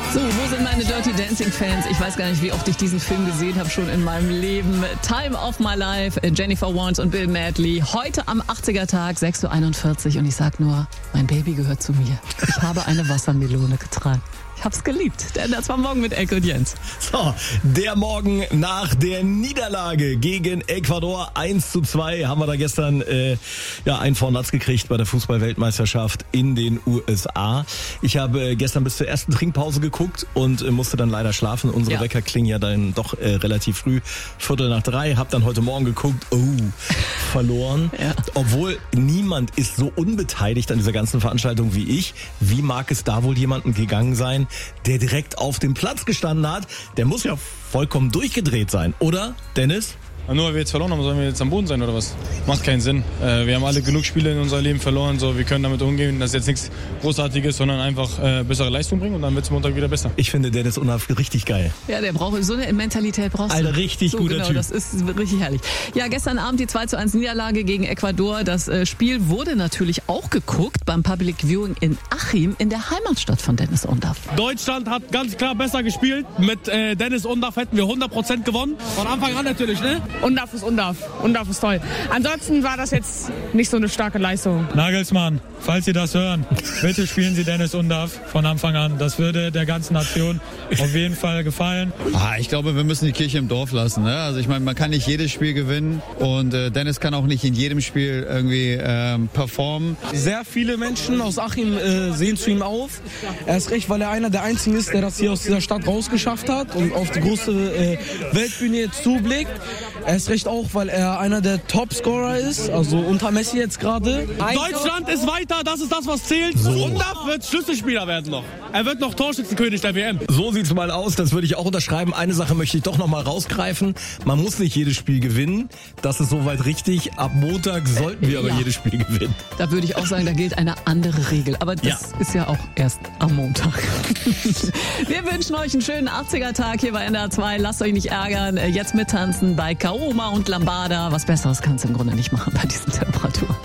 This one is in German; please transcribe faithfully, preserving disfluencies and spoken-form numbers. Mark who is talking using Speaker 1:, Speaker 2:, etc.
Speaker 1: So, wo sind meine Dirty Dancing Fans? Ich weiß gar nicht, wie oft ich diesen Film gesehen habe, schon in meinem Leben. Time of My Life, Jennifer Warnes und Bill Medley. Heute am achtziger Tag, sechs Uhr einundvierzig. Und ich sag nur, mein Baby gehört zu mir. Ich habe eine Wassermelone getragen. Ich hab's geliebt, denn das war morgen mit Elke und Jens.
Speaker 2: So, der Morgen nach der Niederlage gegen Ecuador eins zu zwei haben wir da gestern äh, ja einen Vornatz gekriegt bei der Fußball-Weltmeisterschaft in den U S A. Ich habe gestern bis zur ersten Trinkpause geguckt und äh, musste dann leider schlafen. Unsere
Speaker 1: ja.
Speaker 2: Wecker klingen ja dann doch äh, relativ früh, Viertel nach drei. Hab dann heute Morgen geguckt, oh, verloren. Ja. Obwohl niemand ist so unbeteiligt an dieser ganzen Veranstaltung wie ich. Wie mag es da wohl jemandem gegangen sein, der direkt auf dem Platz gestanden hat? Der muss ja vollkommen durchgedreht sein, oder, Dennis?
Speaker 3: Nur weil wir jetzt verloren haben, sollen wir jetzt am Boden sein oder was? Macht keinen Sinn. Äh, wir haben alle genug Spiele in unserem Leben verloren, so wir können damit umgehen. Das ist jetzt nichts Großartiges, sondern einfach äh, bessere Leistung bringen und dann wird es Montag wieder besser.
Speaker 2: Ich finde Dennis Unhaft richtig geil.
Speaker 1: Ja, der braucht so eine Mentalität brauchst du.
Speaker 2: Alter, richtig
Speaker 1: so,
Speaker 2: guter
Speaker 1: genau,
Speaker 2: Typ.
Speaker 1: Das ist richtig herrlich. Ja, gestern Abend die zwei zu eins Niederlage gegen Ecuador. Das äh, Spiel wurde natürlich auch geguckt beim Public Viewing in Achim, in der Heimatstadt von Dennis Undaff.
Speaker 4: Deutschland hat ganz klar besser gespielt. Mit äh, Dennis Undaff hätten wir hundert Prozent gewonnen. Von Anfang an natürlich, ne?
Speaker 5: Undaff ist Undaff. Undaff ist toll. Ansonsten war das jetzt nicht so eine starke Leistung.
Speaker 6: Nagelsmann, falls Sie das hören, bitte spielen Sie Dennis Undaff von Anfang an. Das würde der ganzen Nation auf jeden Fall gefallen.
Speaker 7: Ah, ich glaube, wir müssen die Kirche im Dorf lassen. Ne? Also ich meine, man kann nicht jedes Spiel gewinnen und äh, Dennis kann auch nicht in jedem Spiel irgendwie ähm, performen.
Speaker 8: Sehr viele Menschen aus Achim äh, sehen zu ihm auf. Er ist recht, weil er einer der Einzigen ist, der das hier aus dieser Stadt rausgeschafft hat und auf die große äh, Weltbühne jetzt zublickt. Er ist recht auch, weil er einer der Topscorer ist, also unter Messi jetzt gerade.
Speaker 4: Deutschland ist weiter, das ist das, was zählt.
Speaker 2: So.
Speaker 4: Undaff wird Schlüsselspieler werden noch. Er wird noch Torschützenkönig der W M.
Speaker 2: So sieht's mal aus, das würde ich auch unterschreiben. Eine Sache möchte ich doch noch mal rausgreifen. Man muss nicht jedes Spiel gewinnen, das ist soweit richtig. Ab Montag sollten wir aber
Speaker 1: ja.
Speaker 2: jedes Spiel gewinnen.
Speaker 1: Da würde ich auch sagen, da gilt eine andere Regel. Aber das ja. ist ja auch erst am Montag. Wir wünschen euch einen schönen achtziger Tag hier bei N D R zwei. Lasst euch nicht ärgern. Jetzt mittanzen bei Kaoma und Lambada. Was Besseres kannst du im Grunde nicht machen bei diesen Temperaturen.